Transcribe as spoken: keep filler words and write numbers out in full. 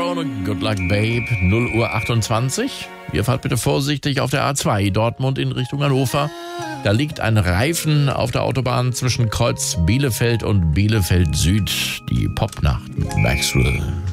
Stone und Good Luck Babe, null Uhr achtundzwanzig. Ihr fahrt bitte vorsichtig auf der A zwei, Dortmund in Richtung Hannover. Da liegt ein Reifen auf der Autobahn zwischen Kreuz Bielefeld und Bielefeld Süd. Die Popnacht mit Maxwell.